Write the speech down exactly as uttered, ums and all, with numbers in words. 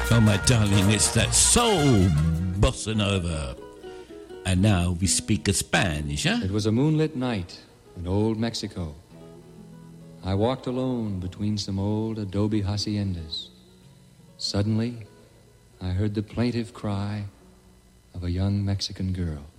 Oh, my darling, it's that soul bossa nova. And now we speak a Spanish, huh? It was a moonlit night in old Mexico. I walked alone between some old adobe haciendas. Suddenly, I heard the plaintive cry of a young Mexican girl.